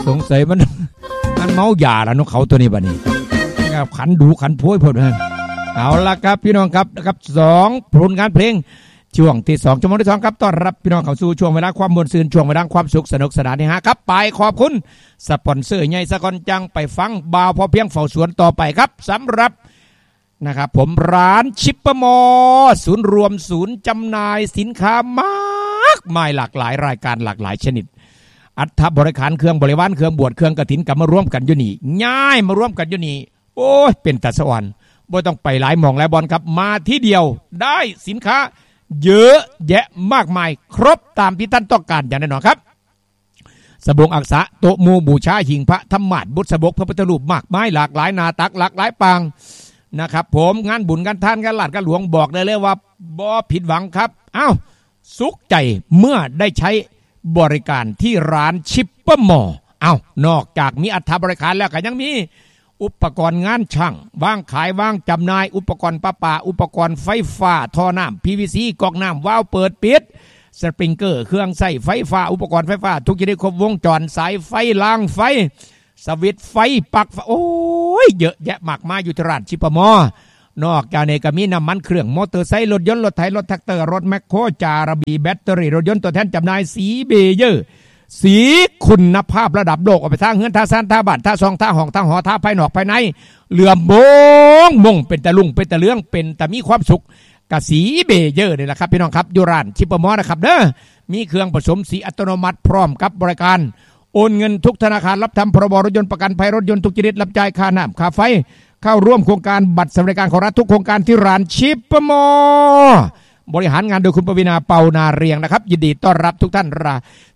สงสัยมันเมายาแล้วนกเขาตัวนี้บัดนี้ครับขันดูขันโพยพดเลยเอาละครับพี่น้องครับนะครับ2ผลงานเพลงช่วงที่2ชั่วโมงที่2ครับต้อนรับพี่น้องเข้าสู่ช่วงเวลาความม่วนซื่นช่วงเวลาความสุขสนุกสนานนี่ฮะครับไปขอบคุณสปอนเซอร์ใหญ่สะก่อนจังไปฟังบ่าวพอเพียงเฝ้าสวนต่อไปครับสำหรับนะครับผมร้านชิปเปอร์มอศูนย์รวมศูนย์จำหน่ายสินค้ามากมายหลากหลายรายการหลากหลายชนิดอัฐบริการเครื่องบริวารเครื่องบวชเครื่องกฐินกับมาร่วมกันอยู่นี่ง่ายมาร่วมกันอยู่นี่โอ้ยเป็นตัดสวรรค์บ่ต้องไปหลายหม่องหลายบอลครับมาที่เดียวได้สินค้าเยอะแยะมากมายครบตามที่ท่านต้องการอย่างแน่นอนครับสบงอักษะโตมูบูชาหิ่งพระธรรมาสบุตรสบกพระพุทธรูปมากมายหลากหลายนาตักหลากหลายปางนะครับผมงานบุญกันท่านกันหลาดกันหลวงบอกได้เลยว่าบ่ผิดหวังครับอ้าวสุขใจเมื่อได้ใช้บริการที่ร้านชิปเปอร์มออ้าวนอกจากมีอัฐบริการแล้วก็ยังมีอุปกรณ์งานช่างวางขายวางจำหน่ายอุปกรณ์ประปาอุปกรณ์ไฟฟ้าท่อน้ำ PVC ก๊อกน้ำวาล์วเปิดปิดสปริงเกอร์เครื่องใส่ไฟฟ้าอุปกรณ์ไฟฟ้าทุกชนิดครบวงจรสายไฟล้างไฟสวิตช์ไฟปลั๊กโอ้ยเยอะแยะมากมายอยู่ที่ร้านชิปเปอร์มอนอกจากนี้ก็มีน้ำมันเครื่องมอเตอร์ไซค์รถยนต์รถไถรถแท็กเตอร์รถแมคโครจาระบีแบตเตอรี่รถยนต์ตัวแทนจำหน่ายสีเบเยอร์สีคุณภาพระดับโลกเอาไปทางเฮือนท่าซานท่าบ้านท่าซองท่าห้องท่าหอท่าภายนอกภายในเหลื่อมโบงมงเป็นตะลุงเป็นตะเลืองเป็นแต่มีความสุขกับสีเบเยอร์นี่แหละครับพี่น้องครับอยู่ร้านชิปเปอร์มอนะครับเด้อมีเครื่องผสมสีอัตโนมัติพร้อมกับบริการโอนเงินทุกธนาคารรับทำพรบรถยนต์ประกันภัยรถยนต์ทุกชนิดรับจ่ายค่าน้ำค่าไฟเข้าร่วมโครงการบัตรสวัสดิการของรัฐทุกโครงการที่ร้านชิปเปอร์มอบริหารงานโดยคุณปวีณาเปานาเรียงนะครับยินดีต้อนรับทุกท่านรา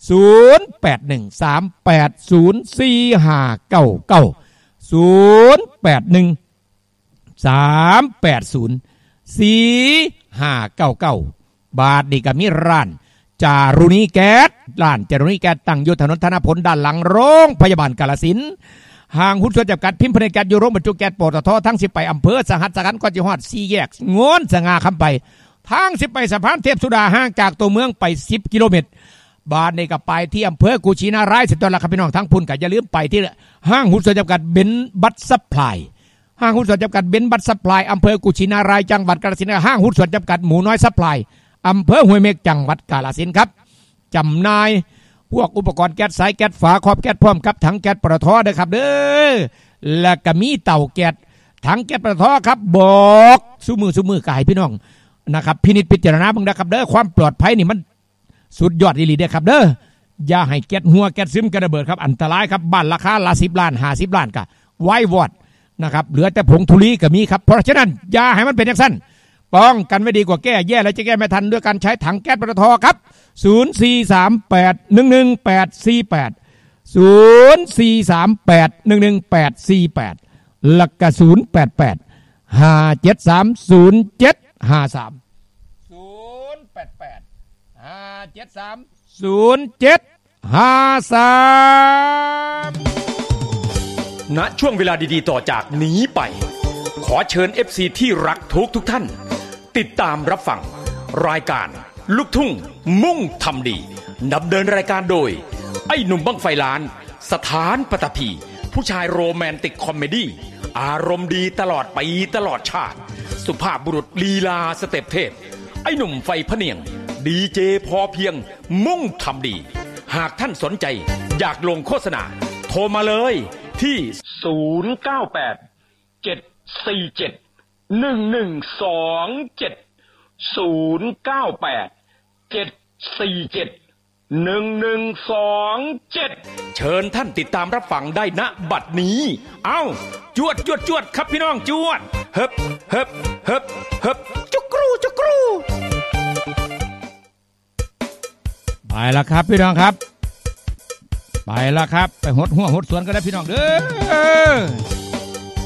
0813804599บาทนี่ก็มีร้านจารุณีแก๊สร้านจารุณีแก๊สตั้งอยู่ถนนธนพลด้านหลังโรงพยาบาลกาฬสินธุ์ห่างหุ้นส่วนจำกัดพิมพ์ผลิตแก๊สอยู่โรงบรรจุแก๊สปตททั้ง10ไปอำเภอสหัสกันก่อนจะฮอด4แยกโงนสง่าคำไปทาง10ไปสะพานเทพสุดาห่างจากตัวเมืองไป10กิโลเมตรบาทนี่ก็ไปที่อำเภอกุชินารายสิตอนละครับพี่น้องทั้งพุ่นก็อย่าลืมไปที่ห้างหุ้นส่วนจำกัดเบนซ์บัตซัพพลายห้างหุ้นส่วนจำกัดเบนซ์บัตซัพพลายอำเภอกุชินารายจังหวัดกาฬสินธุ์ห้างหุ้นส่วนจำกัดหมูน้อยซัพพลายอำเภอห้วยเม็กจังหวัดกาฬสินธุ์ครับจำหน่ายพวกอุปกรณ์แก๊สสายแก๊สฝาครอบแก๊สพร้อมกับถังแก๊สปตทเด้อครับเด้อและก็มีเตาแก๊สถังแก๊สปตทครับบอกสู้มือกายพี่น้องนะครับพินิจพิจารณาเบิ่งนะครับเด้อความปลอดภัยนี่มันสุดยอดอีหลีเด้อครับเด้ออย่าให้แก๊สหัวแก๊สซึมกระเบิดครับอันตรายครับบ้านราคาละ10ล้าน50ล้านก็ไว้วอดนะครับเหลือแต่ผงธุลีก็มีครับเพราะฉะนั้นอย่าให้มันเป็นอย่างนั้นป้องกันไว้ดีกว่าแก้แย่แล้วจะแก้ไม่ทันด้วยการใช้ถังแก๊สปตทครับ0438118848หลักกะณช่วงเวลาดีๆต่อจากนี้ไปขอเชิญ FC ที่รักทุกท่านติดตามรับฟังรายการลูกทุ่งมุ่งทำดีดำเนินรายการโดยไอ้หนุ่มบั้งไฟล้านสถานปฐพีผู้ชายโรแมนติกคอมเมดี้อารมณ์ดีตลอดปีตลอดชาติสุภาพบุรุษลีลาสเต็ปเทพไอ้หนุ่มไฟพะเนียงดีเจพอเพียงมุ่งทำดีหากท่านสนใจอยากลงโฆษณาโทรมาเลยที่เชิญท่านติดตามรับฟังได้ณบัดนี้เอ้าจวดครับพี่น้องจวดเฮิบจุกรูไปแล้วครับพี่น้องครับไปแล้วครับไปหดหัวหดสวนกันได้พี่น้องเด้อ